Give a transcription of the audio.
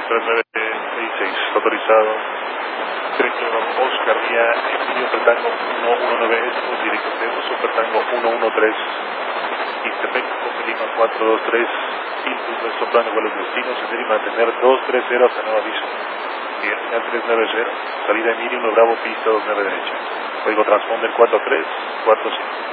Vector 966, autorizado. Directo Oscar vía Emilio Tango 119 Esco, directo de Super Tango 113, Intepec, Lima 423, Impulso de soplando vuelos destinos, sender y mantener 230 hasta nuevo aviso. Final 390, salida Emilio 1 Bravo, pista 29 derecha. Código transponder 4345.